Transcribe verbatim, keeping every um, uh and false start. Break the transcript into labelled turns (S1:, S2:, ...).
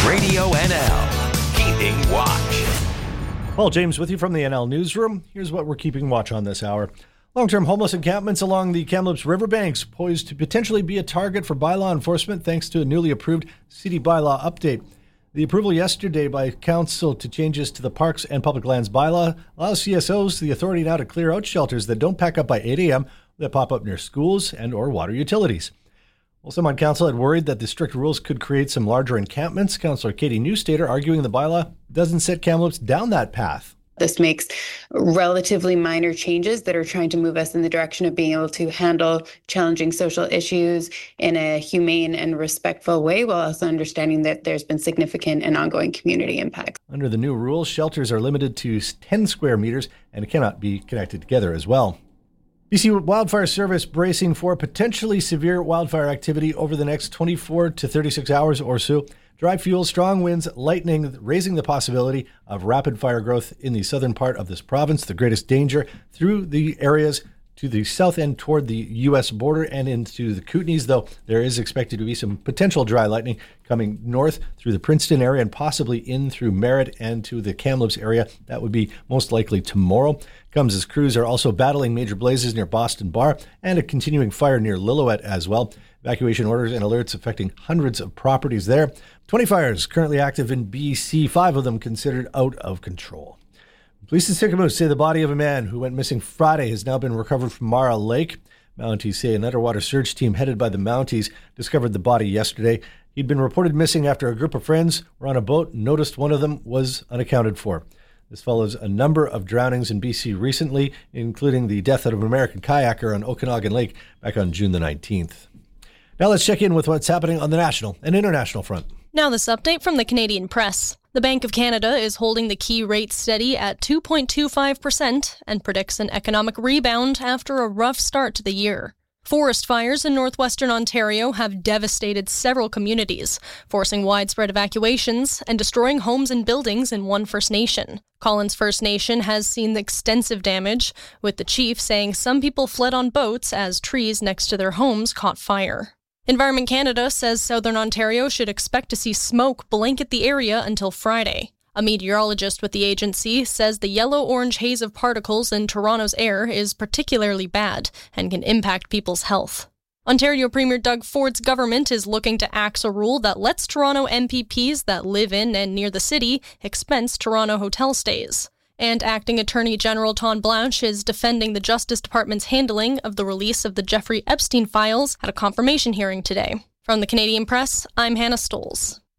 S1: Radio N L, Keeping Watch.
S2: Paul James with you from the N L Newsroom. Here's what we're keeping watch on this hour. Long-term homeless encampments along the Kamloops riverbanks poised to potentially be a target for bylaw enforcement thanks to a newly approved city bylaw update. The approval yesterday by Council to changes to the Parks and Public Lands bylaw allows C S Os the authority now to clear out shelters that don't pack up by eight a.m. that pop up near schools and or water utilities. Well, some on Council had worried that the strict rules could create some larger encampments. Councillor Katie Newstater arguing the bylaw doesn't set Kamloops down that path.
S3: This makes relatively minor changes that are trying to move us in the direction of being able to handle challenging social issues in a humane and respectful way, while also understanding that there's been significant and ongoing community impacts.
S2: Under the new rules, shelters are limited to ten square meters and cannot be connected together as well. B C Wildfire Service bracing for potentially severe wildfire activity over the next twenty-four to thirty-six hours or so. Dry fuel, strong winds, lightning, raising the possibility of rapid fire growth in the southern part of this province. The greatest danger through the areas to the south end toward the U S border and into the Kootenays, though there is expected to be some potential dry lightning coming north through the Princeton area and possibly in through Merritt and to the Kamloops area. That would be most likely tomorrow. Comes as crews are also battling major blazes near Boston Bar and a continuing fire near Lillooet as well. Evacuation orders and alerts affecting hundreds of properties there. twenty fires currently active in B C, five of them considered out of control. Police in Sicamous say the body of a man who went missing Friday has now been recovered from Mara Lake. Mounties say an underwater search team headed by the Mounties discovered the body yesterday. He'd been reported missing after a group of friends were on a boat and noticed one of them was unaccounted for. This follows a number of drownings in B C recently, including the death of an American kayaker on Okanagan Lake back on June the nineteenth. Now let's check in with what's happening on the national and international front.
S4: Now this update from the Canadian Press. The Bank of Canada is holding the key rate steady at two point two five percent and predicts an economic rebound after a rough start to the year. Forest fires in northwestern Ontario have devastated several communities, forcing widespread evacuations and destroying homes and buildings in one First Nation. Collins First Nation has seen extensive damage, with the chief saying some people fled on boats as trees next to their homes caught fire. Environment Canada says Southern Ontario should expect to see smoke blanket the area until Friday. A meteorologist with the agency says the yellow-orange haze of particles in Toronto's air is particularly bad and can impact people's health. Ontario Premier Doug Ford's government is looking to axe a rule that lets Toronto M P Ps that live in and near the city expense Toronto hotel stays. And Acting Attorney General Ton Blanche is defending the Justice Department's handling of the release of the Jeffrey Epstein files at a confirmation hearing today. From the Canadian Press, I'm Hannah Stoles.